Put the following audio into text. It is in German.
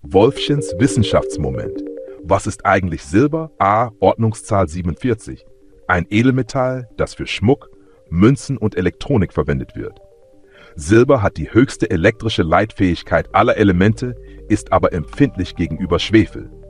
Wolffchens Wissenschaftsmoment. Was ist eigentlich Silber? A. Ordnungszahl 47. Ein Edelmetall, das für Schmuck, Münzen und Elektronik verwendet wird. Silber hat die höchste elektrische Leitfähigkeit aller Elemente, ist aber empfindlich gegenüber Schwefel.